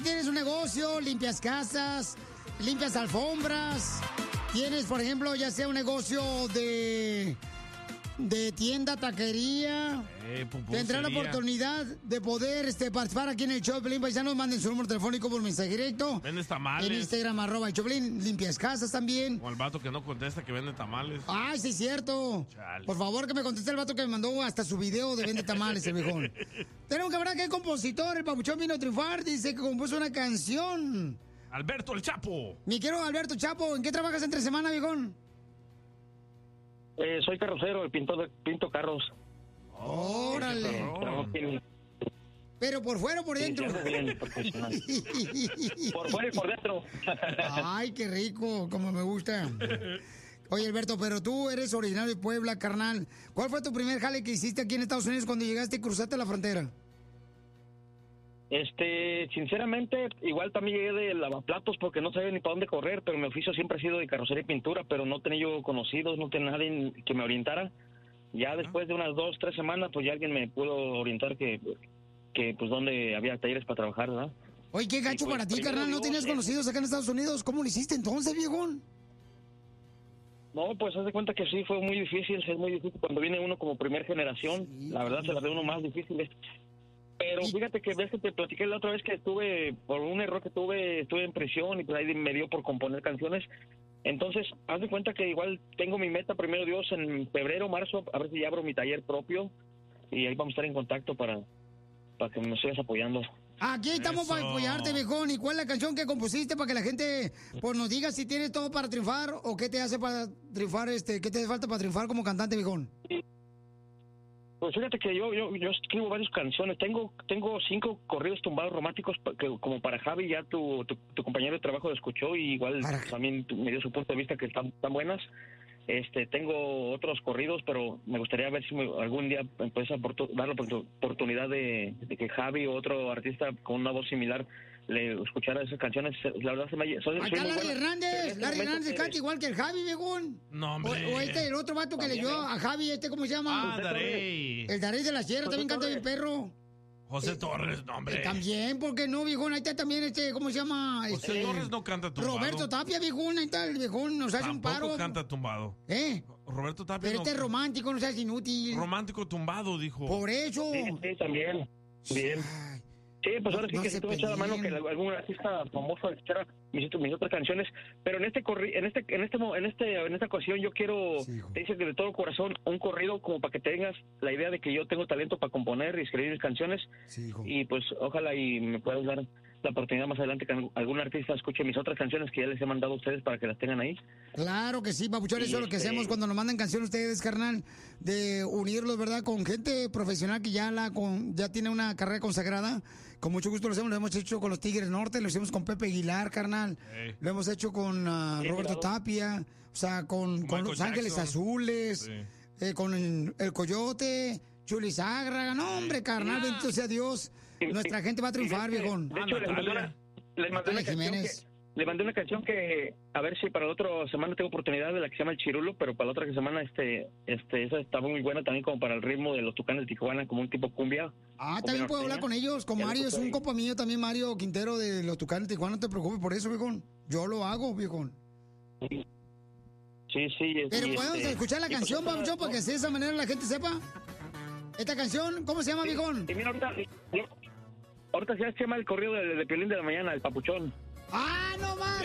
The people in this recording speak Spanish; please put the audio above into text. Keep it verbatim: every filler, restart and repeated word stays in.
tienes un negocio, limpias casas, limpias alfombras, tienes, por ejemplo, ya sea un negocio de... de tienda, taquería, eh, tendrán la oportunidad de poder este, participar aquí en el show de Pelín. Paisanos, manden su número telefónico por mensaje directo. Vendes tamales. En Instagram, arroba el Choplin, limpias casas también. O al vato que no contesta que vende tamales. Ay, sí, es cierto. Chale. Por favor, que me conteste el vato que me mandó hasta su video de vende tamales, el viejón. Tenemos que hablar que el compositor, el Papuchón vino a triunfar, dice que compuso una canción. Alberto el Chapo. Mi quiero Alberto Chapo, ¿en qué trabajas entre semana, viejón? Eh, soy carrocero, el pintor de, pinto carros. Órale. Pero por fuera o por dentro. Sí, bien, por fuera y por dentro. Ay, qué rico, como me gusta. Oye, Alberto, pero tú eres originario de Puebla, carnal. ¿Cuál fue tu primer jale que hiciste aquí en Estados Unidos cuando llegaste y cruzaste la frontera? Este, sinceramente, igual también llegué de lavaplatos porque no sabía ni para dónde correr, pero mi oficio siempre ha sido de carrocería y pintura, pero no tenía yo conocidos, no tenía nadie que me orientara. Ya después de unas dos, tres semanas, pues ya alguien me pudo orientar que, que pues dónde había talleres para trabajar, ¿verdad? Oye, qué gacho pues, para ti, carnal, ¿no tenías conocidos acá en Estados Unidos? ¿Cómo lo hiciste entonces, viejón? No, pues haz de cuenta que sí, fue muy difícil, es muy difícil cuando viene uno como primer generación, sí, la verdad se la ve uno más difícil. Pero fíjate que ves que te platiqué la otra vez que estuve, por un error que tuve, estuve en prisión y pues ahí me dio por componer canciones. Entonces, haz de cuenta que igual tengo mi meta, primero Dios, en febrero, marzo, a ver si ya abro mi taller propio y ahí vamos a estar en contacto para, para que me sigas apoyando. Aquí estamos Eso. para apoyarte, viejón. ¿Y cuál es la canción que compusiste para que la gente pues, nos diga si tienes todo para triunfar o qué te hace para triunfar, este, qué te hace falta para triunfar como cantante, viejón? Pues fíjate que yo yo yo escribo varias canciones. Tengo tengo cinco corridos tumbados románticos pa- que, como para Javi, ya tu, tu, tu compañero de trabajo lo escuchó y igual Para- también me dio su punto de vista que están, están buenas. Este, tengo otros corridos, pero me gustaría ver si me- algún día puedes aportu- dar la oportu- oportunidad de, de que Javi o otro artista con una voz similar le escuchara esas canciones. La verdad se me son, Acá son muy Larry buenas. Hernández, En este Larry momento, Hernández eh, canta igual que el Javi, viejón. No, hombre. O, o este, el otro vato que le dio a Javi, este, ¿cómo se llama? Ah, Darey. El Darey de la Sierra también canta bien perro. José Torres, no, hombre. Eh, también, ¿por qué no, viejón? Ahí está también este, ¿cómo se llama? José Este, Torres no canta tumbado. Roberto Tapia, viejón, ahí está el viejón, nos hace un Tampoco paro. canta tumbado. ¿Eh? Roberto Tapia Pero no- este es romántico, no seas inútil. romántico tumbado, dijo. Por eso. Sí, sí, también. Bien. Ay, Sí, pues ahora sí No que se si tú me echas la mano que peleen. la- algún artista famoso echara mis, mis otras canciones, pero en este corri en este en este mo- en este en esta ocasión yo quiero Sí, hijo. te dice que de todo corazón un corrido como para que tengas la idea de que yo tengo talento para componer y escribir mis canciones sí, hijo. y pues ojalá y me puedas dar la oportunidad más adelante que algún artista escuche mis otras canciones que ya les he mandado a ustedes para que las tengan ahí. Claro que sí, papuchón, eso es lo que este- hacemos cuando nos mandan canciones ustedes, carnal, de unirlos, ¿verdad? Con gente profesional que ya la con, ya tiene una carrera consagrada. Con mucho gusto lo hacemos, lo hemos hecho con los Tigres Norte, lo hicimos con Pepe Aguilar, carnal. Ey. Lo hemos hecho con ah, Sí, Roberto claro. Tapia, o sea, con, con Michael Los Ángeles Jackson. Azules, Sí. eh, con el, el Coyote, Chuli Zárraga. No, hombre, carnal, bendito sea Dios. Y- Nuestra y- gente va a triunfar, y de- viejón. De Ah, hecho, les mandé Natalia. una, les mandé una Natalia canción Jiménez. que, le mandé una canción que a ver si para la otra semana tengo oportunidad de la que se llama El Chirulo, pero para la otra semana este este esa está muy buena también como para el ritmo de los Tucanes de Tijuana, como un tipo cumbia. Ah, cumbia también puedo hablar con norteña. ellos, con Ya lo Mario, es escuché un ahí. compa mío también, Mario Quintero de los Tucanes de Tijuana, no te preocupes por eso, viejón. Yo lo hago, viejón. Sí, sí. y- Pero y, podemos este, escuchar la y pues, canción, esta- papuchón, para que de esa manera la gente sepa. Esta canción, ¿cómo se llama, viejón? Y mira, ahorita, yo- ahorita ya se llama el corrido de, de Piolín de la mañana, el papuchón. ¡Ah, no más!